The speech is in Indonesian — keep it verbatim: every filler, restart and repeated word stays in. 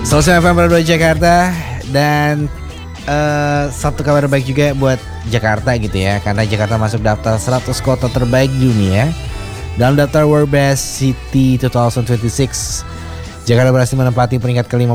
Selesai F M dua Jakarta. Dan uh, satu kabar baik juga buat Jakarta gitu ya, karena Jakarta masuk daftar seratus kota terbaik dunia. Dalam daftar World Best City dua ribu dua puluh enam, Jakarta berhasil menempati peringkat kelima